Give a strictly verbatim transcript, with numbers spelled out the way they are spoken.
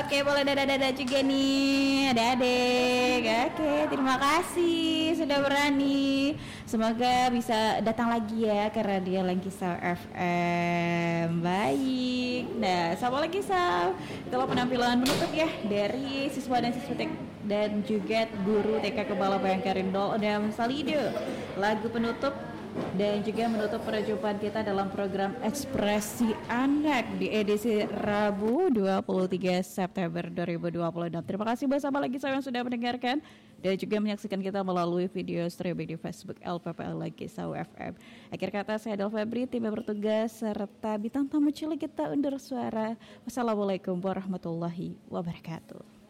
Oke, boleh dadah-dadah juga nih adik-adik. Oke, terima kasih sudah berani. Semoga bisa datang lagi ya ke Radio Langkisau F M. Baik. Nah, sama lagi Sal. Itulah penampilan penutup ya dari siswa dan siswi T K dan juga guru T K Kepala Bayangkari Dol dan Salido. Lagu penutup dan juga menutup perjumpaan kita dalam program Ekspresi Anak di edisi Rabu dua puluh tiga September dua ribu dua puluh enam. Terima kasih bersama lagi saya yang sudah mendengarkan dan juga menyaksikan kita melalui video streaming di Facebook L P P L Langkisau F M. Akhir kata saya Del Febri, tim yang bertugas serta bintang tamu cilik kita undur suara. Wassalamualaikum warahmatullahi wabarakatuh.